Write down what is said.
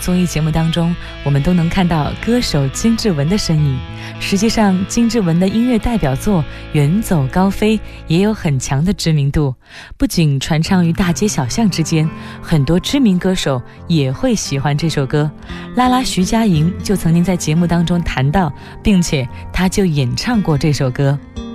综艺节目当中，我们都能看到歌手金志文的身影。实际上，金志文的音乐代表作《远走高飞》也有很强的知名度，不仅传唱于大街小巷之间，很多知名歌手也会喜欢这首歌。拉拉徐佳莹就曾经在节目当中谈到，并且她就演唱过这首歌。